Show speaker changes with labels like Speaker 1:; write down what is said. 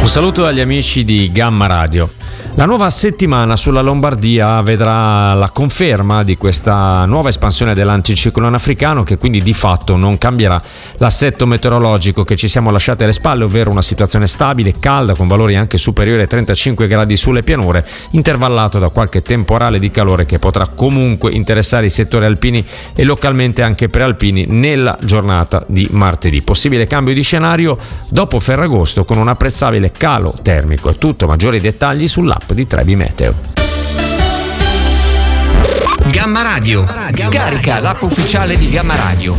Speaker 1: Un saluto agli amici di Gamma Radio. La nuova settimana sulla Lombardia vedrà la conferma di questa nuova espansione dell'anticiclone africano, che quindi di fatto non cambierà l'assetto meteorologico che ci siamo lasciati alle spalle, ovvero una situazione stabile, calda, con valori anche superiori ai 35 gradi sulle pianure, intervallato da qualche temporale di calore che potrà comunque interessare i settori alpini e localmente anche prealpini nella giornata di martedì. Possibile cambio di scenario dopo Ferragosto con un apprezzabile calo termico. È tutto, maggiori dettagli sull'app di Trebi Meteo.
Speaker 2: Gamma Radio. Scarica l'app ufficiale di Gamma Radio.